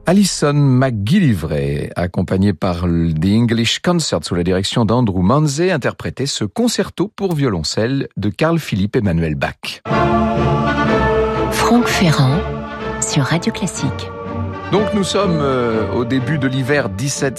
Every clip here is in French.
Alison McGillivray, accompagnée par The English Concert sous la direction d'Andrew Manze, interprétait ce concerto pour violoncelle de Carl Philipp Emanuel Bach. Franck Ferrand sur Radio Classique. Donc nous sommes au début de l'hiver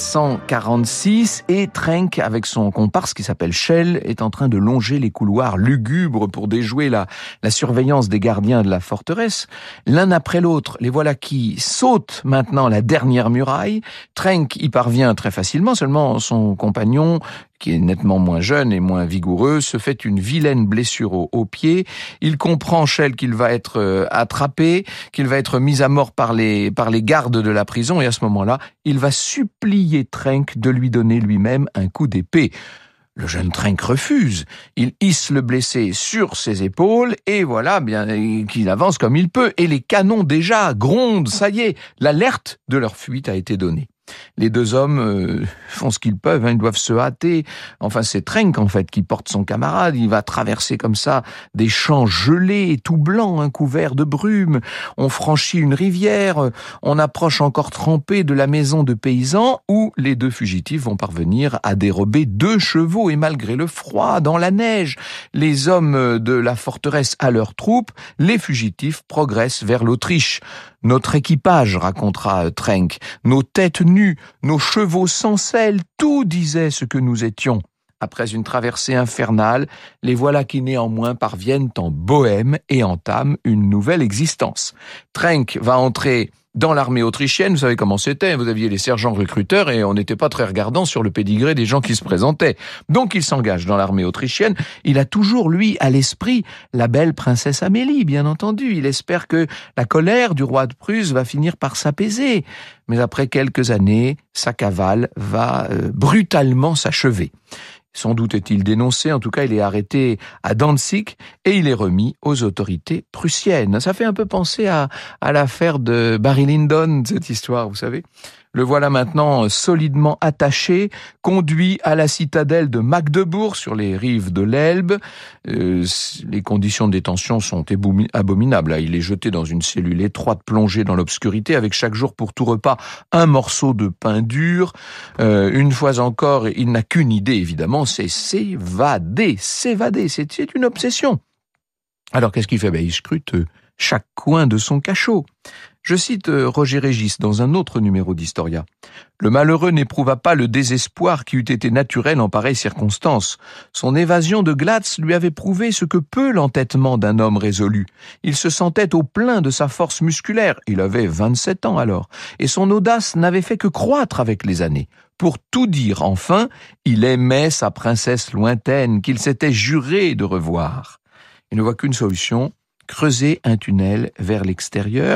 1746 et Trenck, avec son comparse qui s'appelle Schell, est en train de longer les couloirs lugubres pour déjouer la surveillance des gardiens de la forteresse. L'un après l'autre, les voilà qui sautent maintenant la dernière muraille. Trenck y parvient très facilement, seulement son compagnon, qui est nettement moins jeune et moins vigoureux, se fait une vilaine blessure au pied. Il comprend, Schell, qu'il va être attrapé, qu'il va être mis à mort par les gardes de la prison, et à ce moment-là, il va supplier Trenck de lui donner lui-même un coup d'épée. Le jeune Trenck refuse. Il hisse le blessé sur ses épaules et voilà bien qu'il avance comme il peut. Et les canons déjà grondent, ça y est, l'alerte de leur fuite a été donnée. Les deux hommes font ce qu'ils peuvent, ils doivent se hâter. Enfin, c'est Trenck en fait qui porte son camarade. Il va traverser comme ça des champs gelés et tout blancs, couverts de brume. On franchit une rivière, on approche encore trempé de la maison de paysans où les deux fugitifs vont parvenir à dérober 2 chevaux et malgré le froid, dans la neige, les hommes de la forteresse à leurs troupes, les fugitifs progressent vers l'Autriche. Notre équipage, racontera Trenck, nos têtes nues, nos chevaux sans selle, tout disait ce que nous étions. Après une traversée infernale, les voilà qui néanmoins parviennent en Bohême et entament une nouvelle existence. Trenck va entrer dans l'armée autrichienne, vous savez comment c'était, vous aviez les sergents recruteurs et on n'était pas très regardant sur le pédigré des gens qui se présentaient. Donc il s'engage dans l'armée autrichienne, il a toujours, lui, à l'esprit, la belle princesse Amélie, bien entendu. Il espère que la colère du roi de Prusse va finir par s'apaiser. Mais après quelques années, sa cavale va brutalement s'achever. Sans doute est-il dénoncé, en tout cas il est arrêté à Danzig et il est remis aux autorités prussiennes. Ça fait un peu penser à l'affaire de Barry Lyndon, cette histoire, vous savez. Le voilà maintenant solidement attaché, conduit à la citadelle de Magdebourg sur les rives de l'Elbe. Les conditions de détention sont abominables. Il est jeté dans une cellule étroite, plongé dans l'obscurité, avec chaque jour pour tout repas un morceau de pain dur. Une fois encore, il n'a qu'une idée, évidemment, c'est s'évader. C'est une obsession. Alors qu'est-ce qu'il fait ? Il scrute chaque coin de son cachot. Je cite Roger Régis dans un autre numéro d'Historia. « Le malheureux n'éprouva pas le désespoir qui eût été naturel en pareille circonstance. Son évasion de Glatz lui avait prouvé ce que peut l'entêtement d'un homme résolu. Il se sentait au plein de sa force musculaire, il avait 27 ans alors, et son audace n'avait fait que croître avec les années. Pour tout dire, enfin, il aimait sa princesse lointaine qu'il s'était juré de revoir. Il ne voit qu'une solution, creuser un tunnel vers l'extérieur.